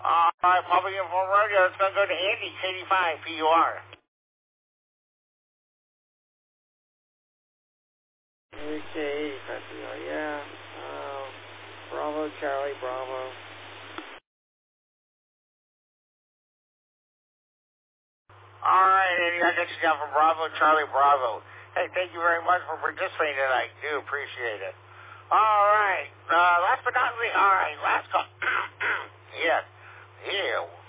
All right, Public Info Radio. It's going to go to Andy, K85, PUR. Okay, 85 PUR, yeah. Bravo, Charlie, Bravo. All right, Andy, I got you down from Bravo, Charlie, Bravo. Hey, thank you very much for participating tonight. Do appreciate it. All right, last but not least, all right, last call. Yes, yeah.